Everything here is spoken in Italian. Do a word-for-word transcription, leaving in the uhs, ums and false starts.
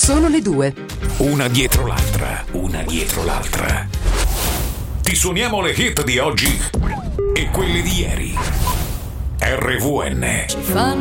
Sono le due. Una dietro l'altra, una dietro l'altra. Ti suoniamo le hit di oggi e quelle di ieri. R V N.